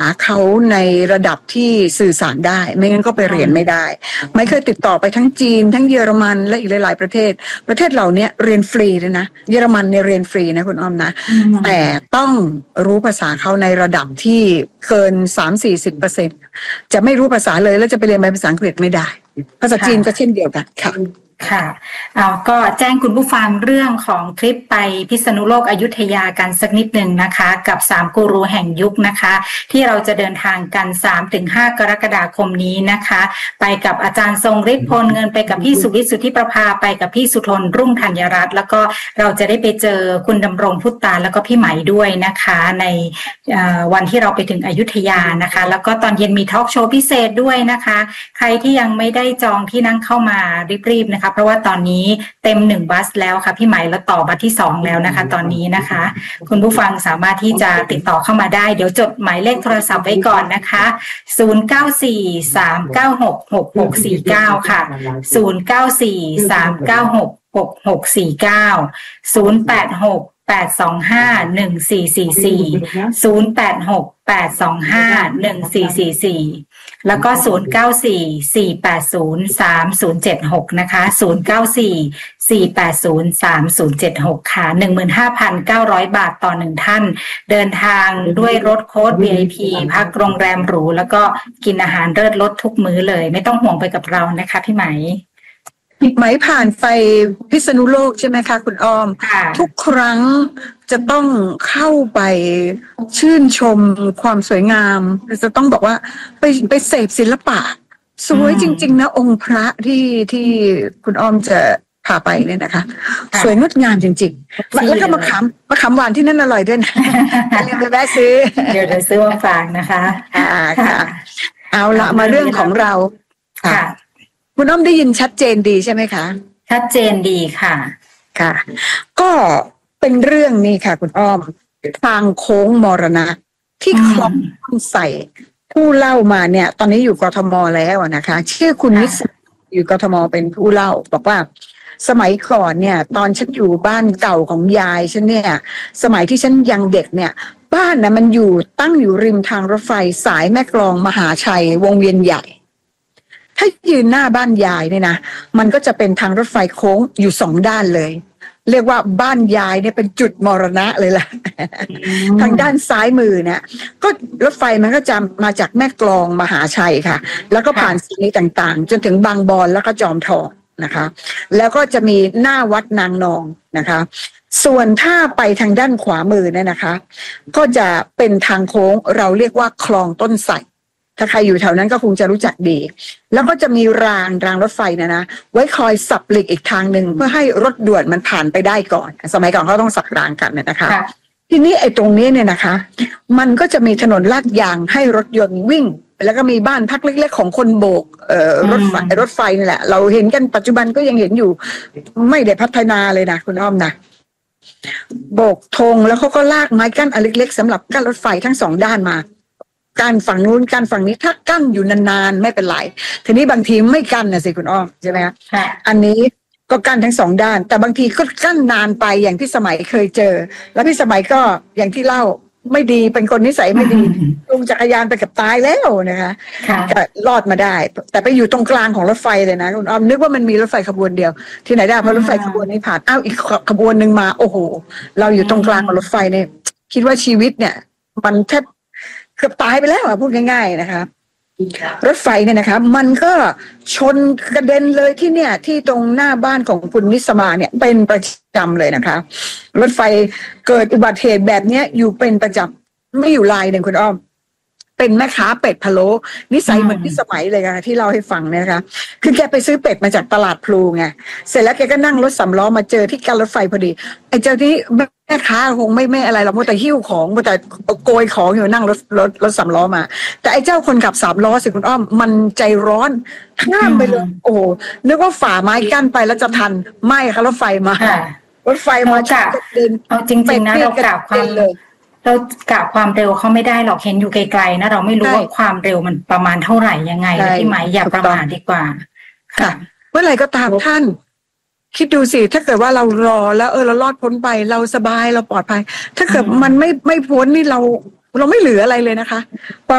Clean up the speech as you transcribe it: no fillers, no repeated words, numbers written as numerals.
เขาในระดับที่สื่อสารได้ไม่งั้นก็ไปเรียนไม่ได้ไม่เคยติดต่อไปทั้งจีนทั้งเยอรมันและอีกหลายๆประเทศเหล่านี้เรียนฟรีเลยนะเยอรมันเนี่ยเรียนฟรีนะคุณอ้อมนะแต่ต้องรู้ภาษาเขาในระดับที่เกิน 30-40% จะไม่รู้ภาษาเลยแล้วจะไปเรียนภาษาอังกฤษไม่ได้ภาษาจีนก็เช่นเดียวกันค่ะค่ะก็แจ้งคุณผู้ฟังเรื่องของทริปไปพิษณุโลกอยุธยากันสักนิดหนึ่งนะคะกับ3กูรูแห่งยุคนะคะที่เราจะเดินทางกัน 3-5 กรกฎาคมนี้นะคะไปกับอาจารย์ทรงฤทธิ์พลเงินไปกับพี่สุวิทย์สุทธิประภาไปกับพี่สุทนรุ่งธัญรัตน์แล้วก็เราจะได้ไปเจอคุณดำรงพุทธาแล้วก็พี่ไหมด้วยนะคะในวันที่เราไปถึงอยุธยานะคะแล้วก็ตอนเย็นมีทอล์กโชว์พิเศษด้วยนะคะใครที่ยังไม่ได้จองที่นั่งเข้ามารีบๆนะคะเพราะว่าตอนนี้เต็ม1บัสแล้วค่ะพี่ไหมแล้วต่อบัสที่2แล้วนะคะตอนนี้นะคะคุณผู้ฟังสามารถที่จะติดต่อเข้ามาได้เดี๋ยวจดหมายเลขโทรศัพท์ไว้ก่อนนะคะ0943966649ค่ะ0943966649 086-825-1444 แล้วก็0944803076นะคะ0944803076ค่ะ 15,900 บาทต่อ1ท่านเดินทางด้วยรถโค้ด VIP พักโรงแรมหรูแล้วก็กินอาหารเลิศรสทุกมื้อเลยไม่ต้องห่วงไปกับเรานะคะพี่ไหมผ่านไปพิษณุโลกใช่ไหมคะคุณอ้อมทุกครั้งจะต้องเข้าไปชื่นชมความสวยงามจะต้องบอกว่าไปเสพศิลปะสวยจริงๆนะองค์พระที่คุณอ้อมจะพาไปเนี่ยนะคะสวยงดงามจริงๆแล้วก็มะขามหวานที่นั่นอร่อยด้วยนะเดี๋ยวไปแวะซื้อเดี๋ยวจะซื้อมาฝากนะคะค่ะเอาละมาเรื่องของเราค่ะคุณอ้อมได้ยินชัดเจนดีใช่ไหมคะชัดเจนดีค่ะค่ะก็เป็นเรื่องนี้ค่ะคุณอ้อมทางโค้งมรณะที่คลองใส่ผู้เล่ามาเนี่ยตอนนี้อยู่กทมแล้วนะคะชื่อคุณนิสอยู่กทมเป็นผู้เล่าบอกว่าสมัยก่อนเนี่ยตอนฉันอยู่บ้านเก่าของยายฉันเนี่ยสมัยที่ฉันยังเด็กเนี่ยบ้านนะมันตั้งอยู่ริมทางรถไฟสายแม่กลองมหาชัยวงเวียนใหญ่ถ้ายืนหน้าบ้านยายเนี่ยนะมันก็จะเป็นทางรถไฟโค้งอยู่2ด้านเลยเรียกว่าบ้านยายเนี่ยเป็นจุดมรณะเลยล่ะ ทางด้านซ้ายมือเนี่ยก็รถไฟมันก็จะมาจากแม่กลองมหาชัยค่ะแล้วก็ผ่านสถานีต่างๆจนถึงบางบอนแล้วก็จอมทองนะคะแล้วก็จะมีหน้าวัดนางนองนะคะส่วนถ้าไปทางด้านขวามือเนี่ยนะคะก็จะเป็นทางโค้งเราเรียกว่าคลองต้นไทรถ้าใครอยู่แถวนั้นก็คงจะรู้จักดีแล้วก็จะมีรางรถไฟนะไว้คอยสับหลีกอีกทางหนึ่งเพื่อให้รถด่วนมันผ่านไปได้ก่อนสมัยก่อนเขาต้องสับรางกันนะคะทีนี้ไอ้ตรงนี้เนี่ยนะคะมันก็จะมีถนนลาดยางให้รถยนต์วิ่งแล้วก็มีบ้านพักเล็กๆของคนโบกรถไฟนี่แหละเราเห็นกันปัจจุบันก็ยังเห็นอยู่ไม่ได้พัฒนาเลยนะคุณอ้อมนะโบกธงแล้วเขาก็ลากไม้กั้นอันเล็กๆสำหรับกั้นรถไฟทั้ง2ด้านมากั้นฝั่งนู้นกั้นฝั่งนี้ถ้ากั้นอยู่นานๆไม่เป็นไรทีนี้บางทีไม่กั้นนะสิคุณอ้อมใช่ไหมคะอันนี้ก็กั้นทั้ง2ด้านแต่บางทีก็กั้นนานไปอย่างที่สมัยเคยเจอแล้วพี่สมัยก็อย่างที่เล่าไม่ดีเป็นคนนิสัยไม่ดีลงจักรยานไปกับตายแล้วนะคะก็รอดมาได้แต่ไปอยู่ตรงกลางของรถไฟเลยนะคุณอ้อมนึกว่ามันมีรถไฟขบวนเดียวที่ไหนได้เพราะรถไฟขบวนนี้ผ่านอีกขบวนหนึ่งมาโอ้โหเราอยู่ตรงกลางของรถไฟเนี่ยคิดว่าชีวิตเนี่ยมันแทบเกือบตายไปแล้วพูดง่ายๆนะคะรถไฟเนี่ยนะคะมันก็ชนกระเด็นเลยที่เนี่ยที่ตรงหน้าบ้านของคุณนิสมาเนี่ยเป็นประจำเลยนะคะรถไฟเกิดอุบัติเหตุแบบนี้อยู่เป็นประจำไม่อยู่รายหนึ่งคุณอ้อมเป็นแม่ค้าเป็ดพะโล้นิสัยเหมือนที่สมัยเลยค่ะที่เล่าให้ฟังนะคะคือแกไปซื้อเป็ดมาจากตลาดพลูไงเสร็จแล้วแกก็นั่งรถสำล้อมาเจอที่การรถไฟพอดีไอ้เจ้าที่แม่ค้าคงไม่อะไรหรอกมัวแต่หิ้วของมัวแต่โกยของอยู่นั่งรถสำล้อมาแต่ไอ้เจ้าคนขับ3ล้อสิคุณอ้อมมันใจร้อนข้ามไปเลยโอ้นึกว่าฝ่าไม้กั้นไปแล้วจะทันไม่ค่ะรถไฟมารถไฟมาจากเอาจริงๆนะเรากราบความเรากะความเร็วเขาไม่ได้หรอกเห็นอยู่ไกลๆนะเราไม่รู้ว่าความเร็วมันประมาณเท่าไหร่ยังไงพี่ไหมอย่าประมาทดีกว่าค่ะเมื่อไหร่ก็ตามท่านคิดดูสิถ้าเกิดว่าเรารอแล้วเรารอดพ้นไปเราสบายเราปลอดภัยถ้าเกิดมันไม่พ้นนี่เราไม่เหลืออะไรเลยนะคะ